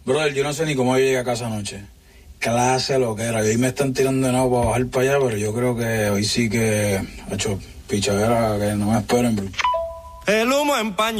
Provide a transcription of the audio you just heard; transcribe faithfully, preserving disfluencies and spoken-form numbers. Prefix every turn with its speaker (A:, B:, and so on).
A: Brother, yo no sé ni cómo yo llegué a casa anoche. Clase lo que era. Hoy me están tirando de nuevo para bajar para allá, pero yo creo que hoy sí que... Hacho, pichadera, que no me esperen, bro.
B: El humo empaña.